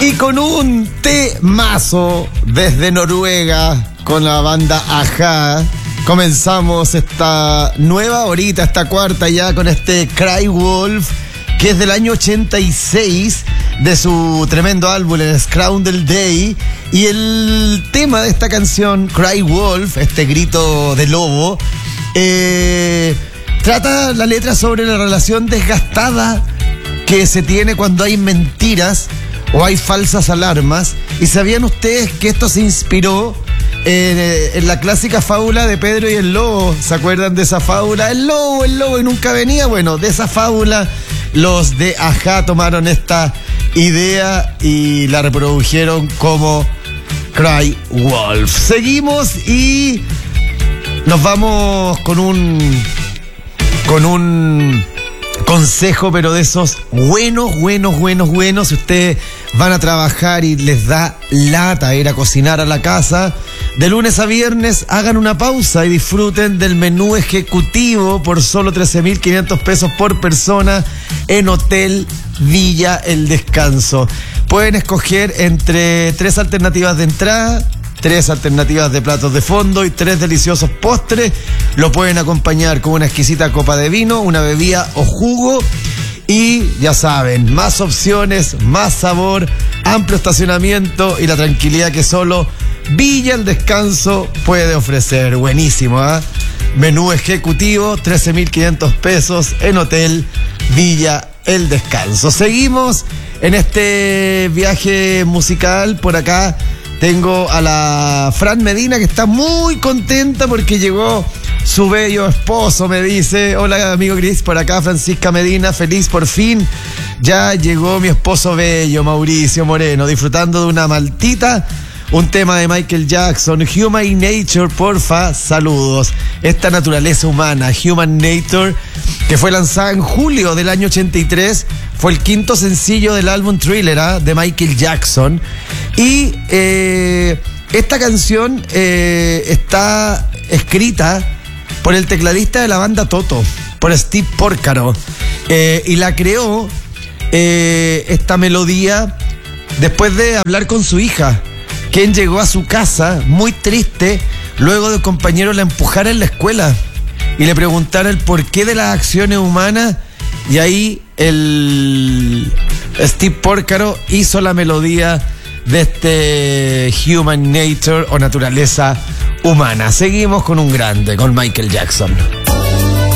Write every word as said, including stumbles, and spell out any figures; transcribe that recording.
Y con un temazo desde Noruega, con la banda Ajá, comenzamos esta nueva horita, esta cuarta ya, con este Cry Wolf, que es del año ochenta y seis, de su tremendo álbum, el Scroundle Day. Y el tema de esta canción, Cry Wolf, este grito de lobo, eh, trata la letra sobre la relación desgastada que se tiene cuando hay mentiras o hay falsas alarmas. ¿Y sabían ustedes que esto se inspiró en, en la clásica fábula de Pedro y el Lobo? ¿Se acuerdan de esa fábula? El lobo, el lobo y nunca venía. Bueno, de esa fábula los de Ajá tomaron esta idea y la reprodujeron como Cry Wolf. Seguimos y nos vamos con un con un consejo, pero de esos buenos, buenos, buenos, buenos. Si ustedes van a trabajar y les da lata ir a cocinar a la casa, de lunes a viernes hagan una pausa y disfruten del menú ejecutivo por solo trece mil quinientos pesos por persona en Hotel Villa El Descanso. Pueden escoger entre tres alternativas de entrada, tres alternativas de platos de fondo y tres deliciosos postres. Lo pueden acompañar con una exquisita copa de vino, una bebida o jugo. Y ya saben, más opciones, más sabor, amplio estacionamiento y la tranquilidad que solo Villa El Descanso puede ofrecer. Buenísimo, ¿eh? Menú ejecutivo, trece mil quinientos pesos en Hotel Villa El Descanso. Seguimos en este viaje musical. Por acá tengo a la Fran Medina, que está muy contenta porque llegó su bello esposo, me dice. Hola, amigo Cris, por acá Francisca Medina, feliz, por fin ya llegó mi esposo bello, Mauricio Moreno, disfrutando de una maltita. Un tema de Michael Jackson, Human Nature, porfa, saludos. Esta naturaleza humana, Human Nature, que fue lanzada en julio del año ochenta y tres, fue el quinto sencillo del álbum Thriller, ¿eh? de Michael Jackson. Y eh, esta canción eh, está escrita por el tecladista de la banda Toto, por Steve Porcaro, eh, y la creó eh, esta melodía después de hablar con su hija, quien llegó a su casa muy triste luego de que un compañero la empujara en la escuela y le preguntara el porqué de las acciones humanas, y ahí el Steve Porcaro hizo la melodía de este Human Nature o naturaleza humana. Seguimos con un grande, con Michael Jackson.